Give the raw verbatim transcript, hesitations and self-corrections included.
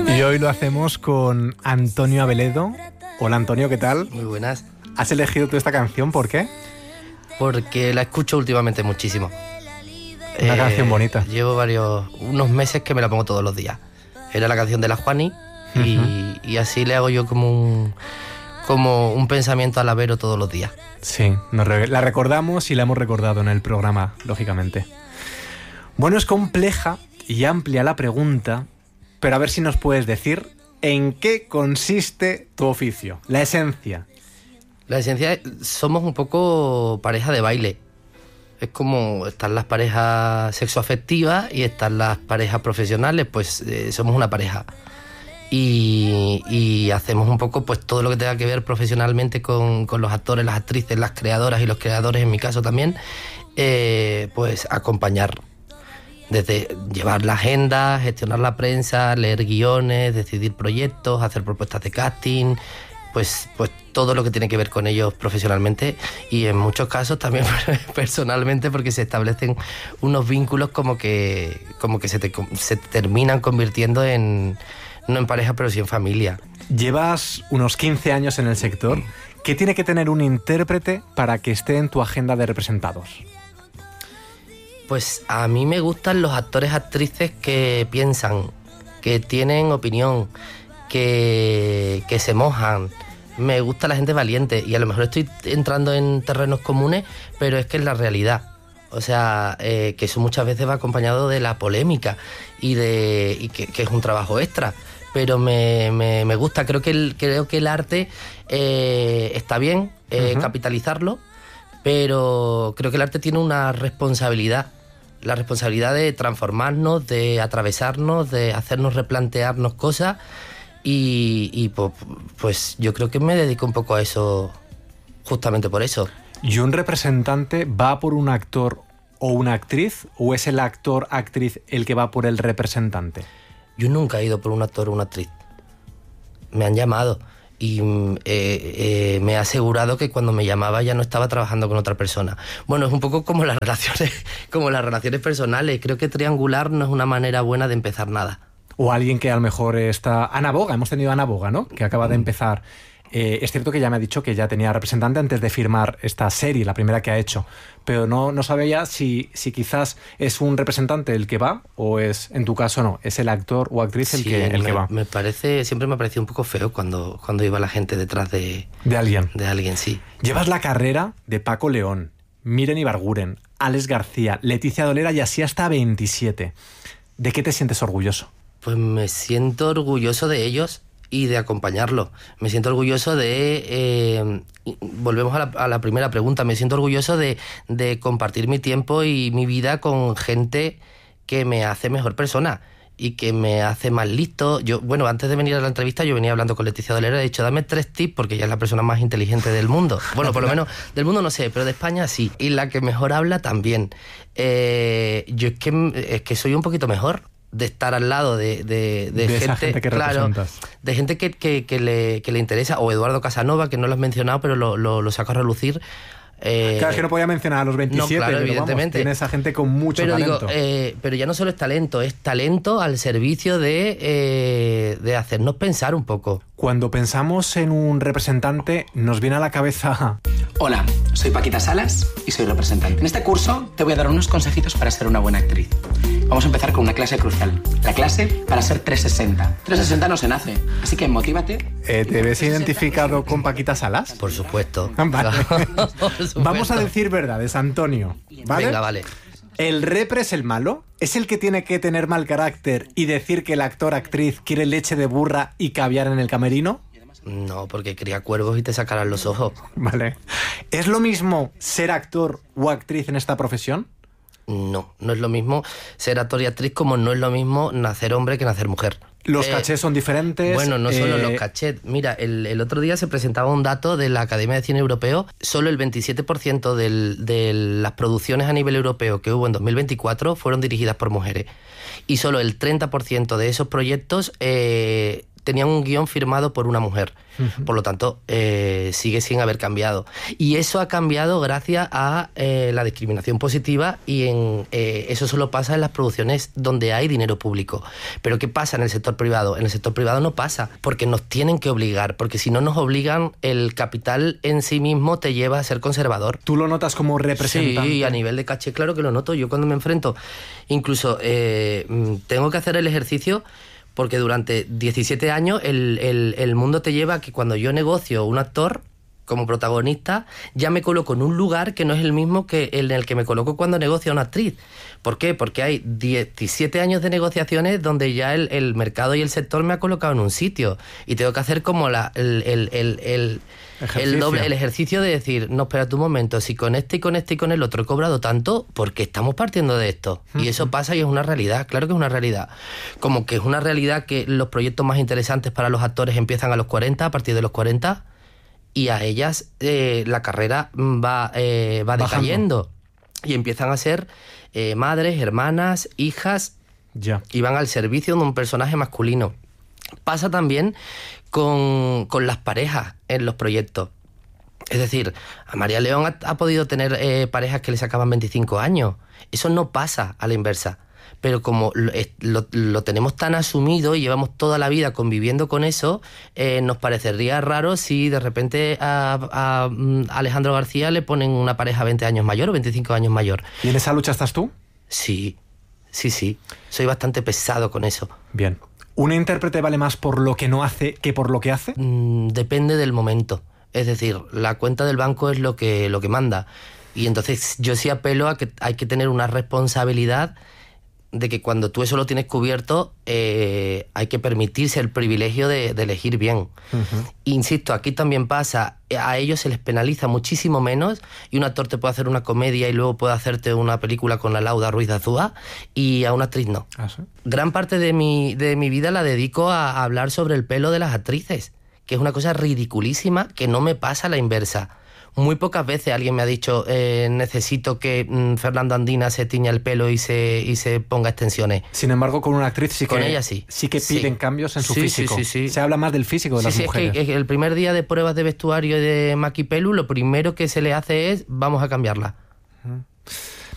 Y hoy lo hacemos con Antonio Abeledo. Hola Antonio, ¿qué tal? Muy buenas. ¿Has elegido tú esta canción? ¿Por qué? Porque la escucho últimamente muchísimo. Una eh, canción bonita. Llevo varios, unos meses que me la pongo todos los días. Era la canción de la Juani y, uh-huh. y así le hago yo como un, como un pensamiento al Avero todos los días. Sí, nos re- la recordamos y la hemos recordado en el programa, lógicamente. Bueno, es compleja y amplia la pregunta, pero a ver si nos puedes decir en qué consiste tu oficio, la esencia. La esencia es, somos un poco pareja de baile. Es como están las parejas sexoafectivas y están las parejas profesionales, pues eh, somos una pareja. Y, y hacemos un poco pues todo lo que tenga que ver profesionalmente con, con los actores, las actrices, las creadoras y los creadores, en mi caso también, eh, pues acompañar. Desde llevar la agenda, gestionar la prensa, leer guiones, decidir proyectos, hacer propuestas de casting, pues, pues todo lo que tiene que ver con ellos profesionalmente y en muchos casos también personalmente, porque se establecen unos vínculos como que, como que se, te, se terminan convirtiendo en, no en pareja, pero sí en familia. Llevas unos quince años en el sector. ¿Qué tiene que tener un intérprete para que esté en tu agenda de representados? Pues a mí me gustan los actores, actrices que piensan, que tienen opinión, que, que se mojan. Me gusta la gente valiente y a lo mejor estoy entrando en terrenos comunes, pero es que es la realidad. O sea, eh, que eso muchas veces va acompañado de la polémica y, de, y que, que es un trabajo extra. Pero me, me, me gusta, creo que el, creo que el arte eh, está bien eh, uh-huh. capitalizarlo, pero creo que el arte tiene una responsabilidad. La responsabilidad de transformarnos, de atravesarnos, de hacernos replantearnos cosas. Y, y pues, pues yo creo que me dedico un poco a eso justamente por eso. ¿Y un representante va por un actor o una actriz o es el actor, actriz el que va por el representante? Yo nunca he ido por un actor o una actriz. Me han llamado y eh, eh, me he asegurado que cuando me llamaba ya no estaba trabajando con otra persona. Bueno, es un poco como las relaciones, como las relaciones personales. Creo que triangular no es una manera buena de empezar nada. O alguien que a lo mejor está... Ana Boga, hemos tenido a Ana Boga, ¿no? Que acaba de empezar. Eh, es cierto que ya me ha dicho que ya tenía representante antes de firmar esta serie, la primera que ha hecho. Pero no, no sabía si, si quizás es un representante el que va o es, en tu caso, no. Es el actor o actriz el, sí, que, el me, que va. Me parece, siempre me ha parecido un poco feo cuando, cuando iba la gente detrás de... De alguien. De alguien, sí. Llevas la carrera de Paco León, Miren Ibarguren, Alex García, Leticia Dolera y así hasta veintisiete. ¿De qué te sientes orgulloso? Pues me siento orgulloso de ellos y de acompañarlo. Me siento orgulloso de... Eh, volvemos a la, a la primera pregunta. Me siento orgulloso de, de compartir mi tiempo y mi vida con gente que me hace mejor persona y que me hace más listo. Yo, bueno, antes de venir a la entrevista yo venía hablando con Leticia Dolera y he dicho, dame tres tips porque ella es la persona más inteligente del mundo. Bueno, por lo menos del mundo no sé, pero de España sí. Y la que mejor habla también. Eh, yo es que, es que soy un poquito mejor de estar al lado de, de, de, de gente, gente que claro, de gente que, que, que, le, que le interesa, o Eduardo Casanova, que no lo has mencionado, pero lo, lo, lo saco a relucir. Eh, claro, es que no podía mencionar a los veintisiete, no, claro, pero evidentemente. Vamos, tiene esa gente con mucho pero talento. Digo, eh, pero ya no solo es talento, es talento al servicio de, eh, de hacernos pensar un poco. Cuando pensamos en un representante, nos viene a la cabeza... Hola, soy Paquita Salas y soy representante. En este curso te voy a dar unos consejitos para ser una buena actriz. Vamos a empezar con una clase crucial. La clase para ser trescientos sesenta. trescientos sesenta no se nace, así que motívate. Eh, ¿Te ves identificado con Paquita Salas? Por supuesto. Vale. Por supuesto. Vamos a decir verdades, Antonio. ¿Vale? Venga, vale. ¿El repre es el malo? ¿Es el que tiene que tener mal carácter y decir que el actor-actriz quiere leche de burra y caviar en el camerino? No, porque cría cuervos y te sacarán los ojos. Vale. ¿Es lo mismo ser actor o actriz en esta profesión? No, no es lo mismo ser actor y actriz como no es lo mismo nacer hombre que nacer mujer. ¿Los eh, cachés son diferentes? Bueno, no solo eh... los cachés. Mira, el, el otro día se presentaba un dato de la Academia de Cine Europeo. Solo el veintisiete por ciento del, de las producciones a nivel europeo que hubo en dos mil veinticuatro fueron dirigidas por mujeres. Y solo el treinta por ciento de esos proyectos eh, tenían un guión firmado por una mujer. Uh-huh. Por lo tanto, eh, sigue sin haber cambiado. Y eso ha cambiado gracias a eh, la discriminación positiva, y en, eh, eso solo pasa en las producciones donde hay dinero público. Pero ¿qué pasa en el sector privado? En el sector privado no pasa, porque nos tienen que obligar, porque si no nos obligan, el capital en sí mismo te lleva a ser conservador. ¿Tú lo notas como representante? Sí, a nivel de caché, claro que lo noto. Yo cuando me enfrento, incluso eh, tengo que hacer el ejercicio, porque durante diecisiete años el, el, el mundo te lleva a que cuando yo negocio un actor como protagonista, ya me coloco en un lugar que no es el mismo que el en el que me coloco cuando negocio a una actriz. ¿Por qué? Porque hay diecisiete años de negociaciones donde ya el, el mercado y el sector me ha colocado en un sitio, y tengo que hacer como la, el, el, el, el, el doble, el ejercicio de decir, no, espérate un momento, si con este y con este y con el otro he cobrado tanto, porque estamos partiendo de esto. Uh-huh. Y eso pasa y es una realidad, claro que es una realidad. Como que es una realidad que los proyectos más interesantes para los actores empiezan a los cuarenta, a partir de los cuarenta, y a ellas eh, la carrera va, eh, va decayendo. Y empiezan a ser eh, madres, hermanas, hijas, ya. Y van al servicio de un personaje masculino. Pasa también con, con las parejas en los proyectos. Es decir, a María León ha, ha podido tener eh, parejas que le sacaban veinticinco años. Eso no pasa a la inversa. Pero como lo, lo, lo tenemos tan asumido y llevamos toda la vida conviviendo con eso, eh, nos parecería raro si de repente a, a, a Alejandro García le ponen una pareja veinte años mayor o veinticinco años mayor. ¿Y en esa lucha estás tú? Sí, sí, sí. Soy bastante pesado con eso. Bien. ¿Un intérprete vale más por lo que no hace que por lo que hace? Mm, depende del momento. Es decir, la cuenta del banco es lo que, lo que manda. Y entonces yo sí apelo a que hay que tener una responsabilidad de que cuando tú eso lo tienes cubierto, eh, hay que permitirse el privilegio de, de elegir bien. Uh-huh. Insisto, aquí también pasa, a ellos se les penaliza muchísimo menos, y un actor te puede hacer una comedia y luego puede hacerte una película con la Lauda Ruiz de Azúa, y a una actriz no. ¿Ah, sí? Gran parte de mi, de mi vida la dedico a, a hablar sobre el pelo de las actrices, que es una cosa ridiculísima que no me pasa a la inversa. Muy pocas veces alguien me ha dicho eh, necesito que mm, Fernando Andina se tiña el pelo y se, y se ponga extensiones. Sin embargo, con una actriz sí que, con ella sí. sí que piden sí. cambios en su sí, físico. Sí, sí, sí. Se habla más del físico de sí, las sí, mujeres. Es que el primer día de pruebas de vestuario y de maquipelu, lo primero que se le hace es vamos a cambiarla. Uh-huh.